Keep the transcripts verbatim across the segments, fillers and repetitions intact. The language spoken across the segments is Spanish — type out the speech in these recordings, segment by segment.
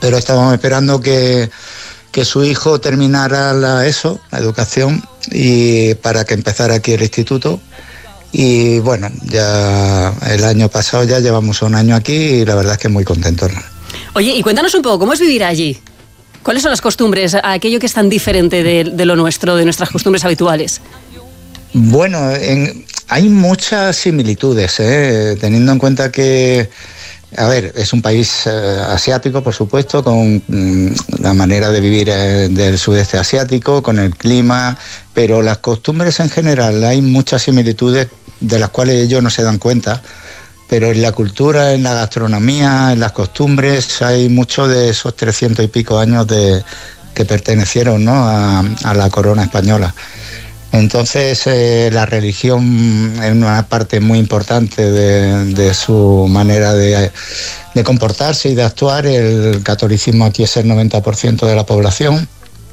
pero estábamos esperando que, que su hijo terminara la ESO, la educación, y para que empezara aquí el instituto. Y bueno, ya el año pasado ya llevamos un año aquí y la verdad es que muy contentos. Oye, y cuéntanos un poco, ¿cómo es vivir allí? ¿Cuáles son las costumbres, aquello que es tan diferente de, de lo nuestro, de nuestras costumbres habituales? Bueno, en, hay muchas similitudes, ¿eh? Teniendo en cuenta que, a ver, es un país eh, asiático, por supuesto, con mm, la manera de vivir eh, del sudeste asiático, con el clima, pero las costumbres en general, hay muchas similitudes de las cuales ellos no se dan cuenta, pero en la cultura, en la gastronomía, en las costumbres, hay mucho de esos trescientos y pico años de, que pertenecieron, ¿no?, a, a la corona española. Entonces, eh, la religión es una parte muy importante de, de su manera de, de comportarse y de actuar. El catolicismo aquí es el noventa por ciento de la población.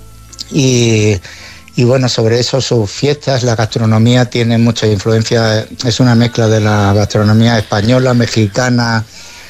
Y, y bueno, sobre eso sus fiestas, la gastronomía tiene mucha influencia. Es una mezcla de la gastronomía española, mexicana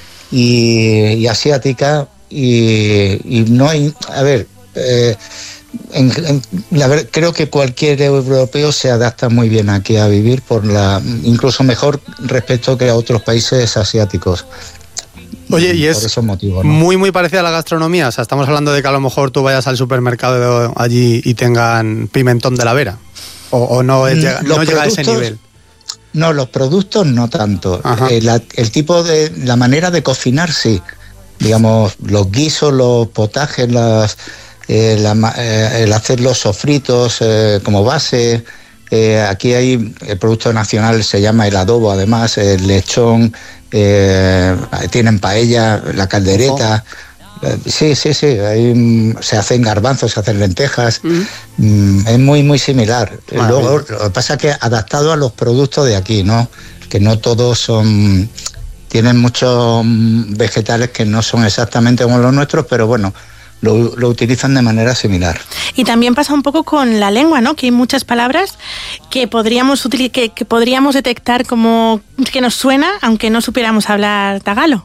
y, y asiática. Y, y no hay, a ver... Eh, En, en, la ver, creo que cualquier europeo se adapta muy bien aquí a vivir, por la, incluso mejor respecto que a otros países asiáticos. Oye, y por es esos motivos, ¿no? muy muy parecida a la gastronomía. O sea, estamos hablando de que a lo mejor tú vayas al supermercado allí y tengan pimentón de la Vera, o, o no, es, no llega a ese nivel. No, los productos no tanto. Eh, la, el tipo de, la manera de cocinar sí, digamos, los guisos, los potajes, las Eh, la, eh, el hacer los sofritos eh, como base. Eh, aquí hay el producto nacional, se llama el adobo, además, el lechón, eh, tienen paella, la caldereta. Oh. Eh, sí, sí, sí, hay, se hacen garbanzos, se hacen lentejas. Mm. Mm, es muy, muy similar. Ah, Luego, bien. Lo que pasa es que adaptado a los productos de aquí, ¿no? Que no todos son... Tienen muchos vegetales que no son exactamente como los nuestros, pero bueno, Lo, lo utilizan de manera similar. Y también pasa un poco con la lengua, ¿no? Que hay muchas palabras que podríamos util- que, que podríamos detectar como que nos suena, aunque no supiéramos hablar tagalo.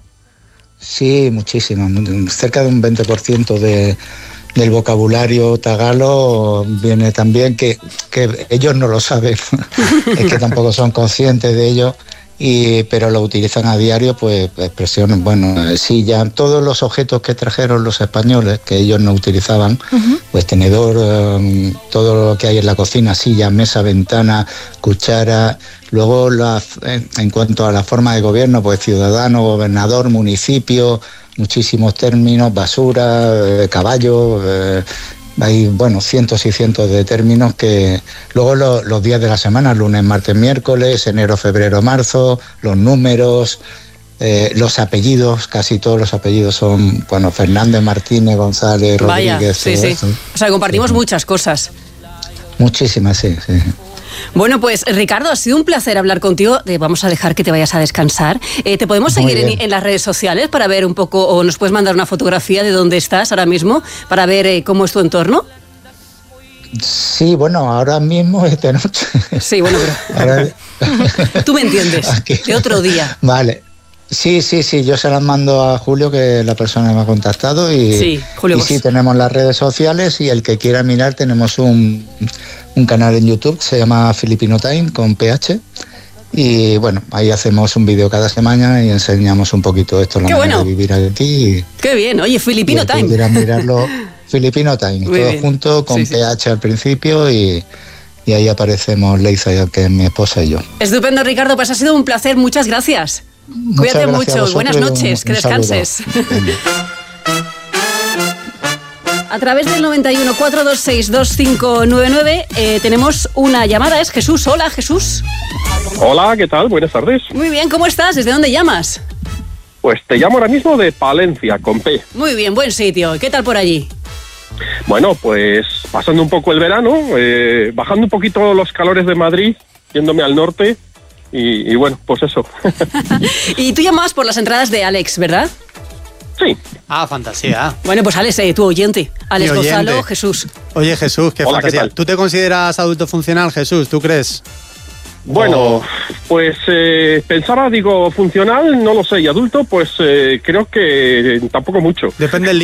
Sí, muchísimo. Cerca de un veinte por ciento de, del vocabulario tagalo viene también, que, que ellos no lo saben, es que tampoco son conscientes de ello. Y, pero lo utilizan a diario, pues expresiones, bueno, silla, todos los objetos que trajeron los españoles, que ellos no utilizaban, uh-huh. pues tenedor, um, todo lo que hay en la cocina, silla, mesa, ventana, cuchara. Luego, la, en, en cuanto a la forma de gobierno, pues ciudadano, gobernador, municipio, muchísimos términos, basura, eh, caballo... Eh, Hay, bueno, cientos y cientos de términos que... Luego lo, los días de la semana, lunes, martes, miércoles, enero, febrero, marzo, los números, eh, los apellidos, casi todos los apellidos son, bueno, Fernández, Martínez, González, Vaya, Rodríguez... sí, sí. Eso. O sea, compartimos sí. muchas cosas. Muchísimas, sí, sí. Bueno, pues Ricardo, ha sido un placer hablar contigo. Eh, vamos a dejar que te vayas a descansar. Eh, ¿Te podemos seguir en, en las redes sociales para ver un poco, o nos puedes mandar una fotografía de dónde estás ahora mismo para ver eh, cómo es tu entorno? Sí, bueno, ahora mismo es de noche. Sí, bueno, pero... Ahora... Tú me entiendes, Aquí. De otro día. Vale. Sí, sí, sí, yo se las mando a Julio, que es la persona que me ha contactado, y sí, Julio, y sí, tenemos las redes sociales, y el que quiera mirar, tenemos un, un canal en YouTube que se llama Filipino Time con P H, y bueno, ahí hacemos un vídeo cada semana y enseñamos un poquito esto, la Qué manera bueno. de vivir aquí. Qué bien, oye, Filipino Time. Si quieran mirarlo, Filipino Time, Muy todo bien. junto con sí, P H sí. al principio, y... y ahí aparecemos Leiza, que es mi esposa, y yo. Estupendo, Ricardo, pues ha sido un placer, muchas gracias. Muchas Cuídate gracias mucho, buenas noches, un, que descanses. A través del noventa y uno, cuatro dos seis, dos cinco nueve nueve eh, tenemos una llamada, es Jesús. Hola, Jesús. Hola, ¿qué tal? Buenas tardes. Muy bien, ¿cómo estás? ¿Desde dónde llamas? Pues te llamo ahora mismo de Palencia, con P. Muy bien, buen sitio. ¿Qué tal por allí? Bueno, pues pasando un poco el verano, eh, bajando un poquito los calores de Madrid, yéndome al norte. Y, y bueno, pues eso. Y tú llamabas por las entradas de Alex, ¿verdad? Sí. Ah, fantasía. Bueno, pues Alex, eh, tu oyente. Alex oyente. Gonzalo, Jesús. Oye, Jesús, qué Hola, fantasía. ¿Qué ¿Tú te consideras adulto funcional, Jesús? ¿Tú crees? Bueno, oh. pues eh, pensaba, digo, funcional, no lo sé. Y adulto, pues eh, creo que tampoco mucho. Depende del